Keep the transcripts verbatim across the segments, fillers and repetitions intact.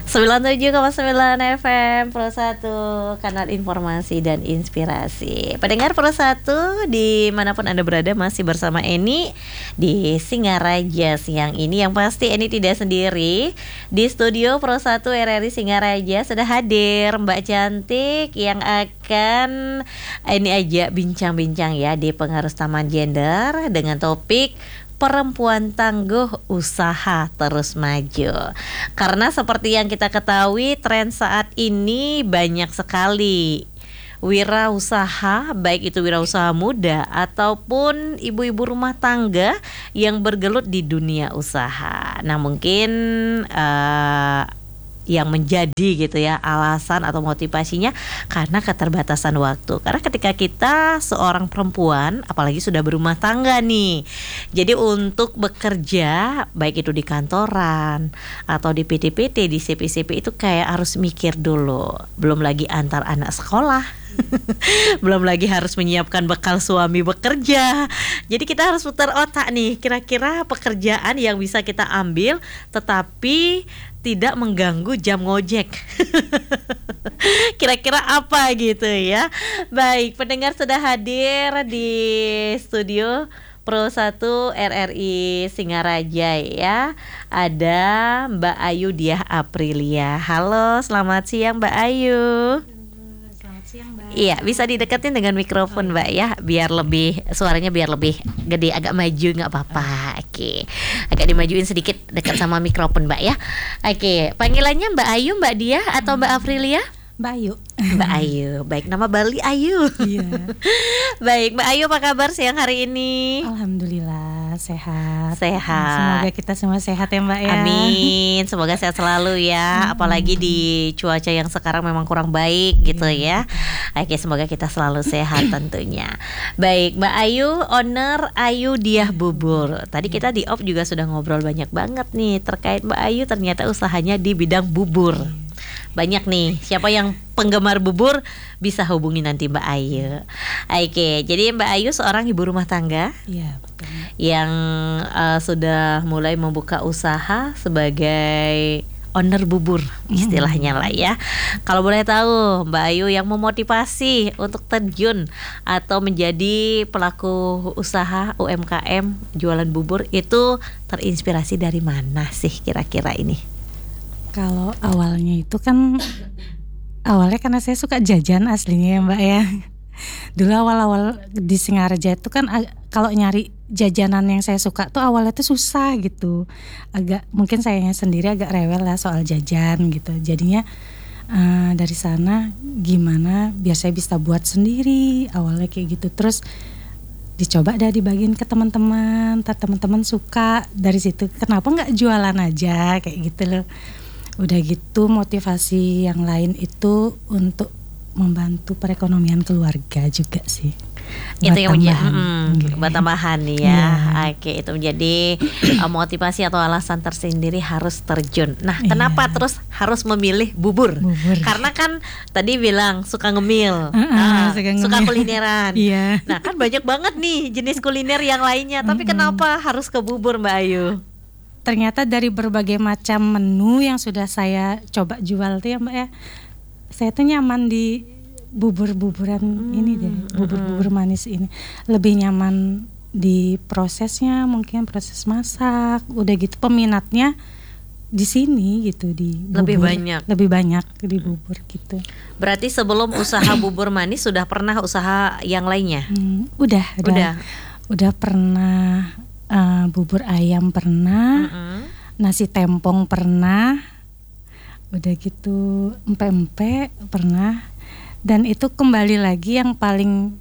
sembilan puluh tujuh koma sembilan F M Pro satu, kanal informasi dan inspirasi. Pendengar Pro satu dimanapun Anda berada, masih bersama Eni di Singaraja siang ini. Yang pasti Eni tidak sendiri. Di studio Pro satu R R I Singaraja sudah hadir Mbak Cantik yang akan Eni ajak bincang-bincang ya di Pengarus Taman Gender dengan topik perempuan tangguh usaha terus maju. Karena seperti yang kita ketahui, tren saat ini banyak sekali wirausaha, baik itu wirausaha muda ataupun ibu-ibu rumah tangga yang bergelut di dunia usaha. Nah, mungkin uh, yang menjadi gitu ya alasan atau motivasinya karena keterbatasan waktu. Karena ketika kita seorang perempuan, apalagi sudah berumah tangga nih, jadi untuk bekerja baik itu di kantoran atau di P T P T, di C P C P itu kayak harus mikir dulu. Belum lagi antar anak sekolah, belum lagi harus menyiapkan bekal suami bekerja. Jadi kita harus putar otak nih, kira-kira pekerjaan yang bisa kita ambil tetapi tidak mengganggu jam ngojek. Kira-kira apa gitu ya. Baik, pendengar sudah hadir di studio Pro satu R R I Singaraja ya. Ada Mbak Ayu Diah Aprilia. Halo, selamat siang Mbak Ayu. Iya, bisa dideketin dengan mikrofon Mbak ya, biar lebih suaranya biar lebih gede, agak maju nggak apa-apa. Oke, agak dimajuin sedikit dekat sama mikrofon Mbak ya. Oke, panggilannya Mbak Ayu, Mbak Diah atau Mbak Aprilia? Mbak Ayu. Mbak Ayu, baik, nama Bali Ayu. Iya. Baik, Mbak Ayu, apa kabar siang hari ini? Alhamdulillah sehat. Sehat. Semoga kita semua sehat ya Mbak ya. Amin, semoga sehat selalu ya. Hmm. Apalagi di cuaca yang sekarang memang kurang baik gitu ya. Oke, semoga kita selalu sehat tentunya. Baik, Mbak Ayu, owner Ayu Diah Bubur. Tadi kita di off juga sudah ngobrol banyak banget nih terkait Mbak Ayu, ternyata usahanya di bidang bubur. Banyak nih, siapa yang penggemar bubur bisa hubungi nanti Mbak Ayu. Oke, jadi Mbak Ayu seorang ibu rumah tangga. Iya, betul. Yang uh, sudah mulai membuka usaha sebagai owner bubur istilahnya lah ya. Kalau boleh tahu Mbak Ayu, yang memotivasi untuk terjun atau menjadi pelaku usaha U M K M jualan bubur itu terinspirasi dari mana sih kira-kira ini? Kalau awalnya itu kan awalnya karena saya suka jajan aslinya ya Mbak ya. Dulu awal-awal di Singaraja itu kan ag- kalau nyari jajanan yang saya suka tuh awalnya tuh susah gitu. Agak mungkin sayanya sendiri agak rewel lah soal jajan gitu. Jadinya uh, dari sana gimana biar saya bisa buat sendiri, awalnya kayak gitu. Terus dicoba dah dibagiin ke teman-teman, ntar teman-teman suka. Dari situ kenapa nggak jualan aja kayak gitu loh. Udah gitu motivasi yang lain itu untuk membantu perekonomian keluarga juga sih. Itu yang menjadi mm, buat tambahan ya. Yeah. Oke, itu menjadi uh, motivasi atau alasan tersendiri harus terjun. Nah, yeah. Kenapa terus harus memilih bubur? bubur? Karena kan tadi bilang suka ngemil, uh-uh, uh, suka, suka kulineran. Yeah. Nah, kan banyak banget nih jenis kuliner yang lainnya. Tapi mm-hmm. kenapa harus ke bubur, Mbak Ayu? Ternyata dari berbagai macam menu yang sudah saya coba jual tuh ya Mbak ya, saya tuh nyaman di bubur-buburan hmm, ini deh, bubur-bubur manis ini. Lebih nyaman di prosesnya, mungkin proses masak, udah gitu peminatnya di sini gitu, di bubur. Lebih banyak. Lebih banyak di bubur gitu. Berarti sebelum usaha bubur manis sudah pernah usaha yang lainnya? Hmm, udah, udah, udah, udah pernah. Uh, bubur ayam pernah, mm-hmm. nasi tempong pernah, udah gitu empe-empe pernah, dan itu kembali lagi yang paling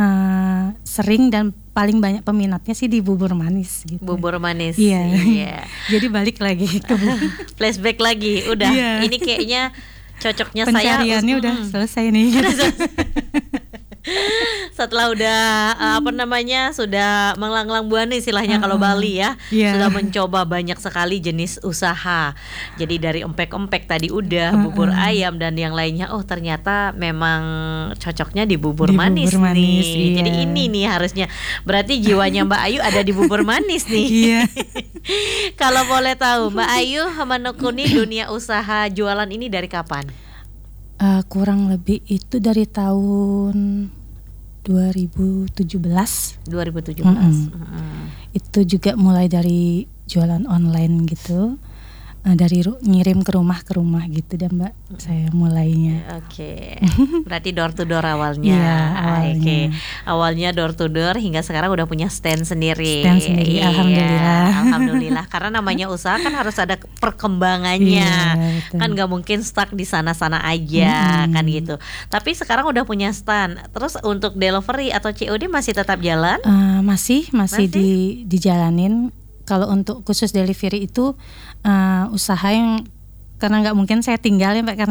uh, sering dan paling banyak peminatnya sih di bubur manis gitu. Bubur manis. Iya. Yeah. Jadi balik lagi ke flashback lagi, udah. Yeah. Ini kayaknya cocoknya saya. Pencariannya udah mm. selesai nih. Setelah udah uh, apa namanya sudah melanglang buana istilahnya kalau Bali ya, Iya. sudah mencoba banyak sekali jenis usaha. Jadi dari empek-empek tadi udah Uh-uh. bubur ayam dan yang lainnya. Oh ternyata memang cocoknya di bubur Di manis bubur manis, nih. iya. Jadi ini nih harusnya. Berarti jiwanya Mbak Ayu ada di bubur manis nih. Iya. Kalau boleh tahu Mbak Ayu menekuni dunia usaha jualan ini dari kapan? Eh, kurang lebih itu dari tahun dua ribu tujuh belas. dua ribu tujuh belas. Mm-mm. Mm-mm. Itu juga mulai dari jualan online gitu. Eh, dari ru- ngirim ke rumah ke rumah gitu dan Mbak saya mulainya. Oke, berarti door to door awalnya. Iya, awalnya. Oke, awalnya door to door hingga sekarang udah punya stand sendiri. Stand sendiri, Iya, alhamdulillah. Alhamdulillah, karena namanya usaha kan harus ada perkembangannya. Iya, betul. Kan nggak mungkin stuck di sana-sana aja, Mm-mm. kan gitu. Tapi sekarang udah punya stand. Terus untuk delivery atau C O D masih tetap jalan? Eh, masih masih Masih? di dijalanin. Kalau untuk khusus delivery itu eh, usaha yang karena nggak mungkin saya tinggal ya Mbak karena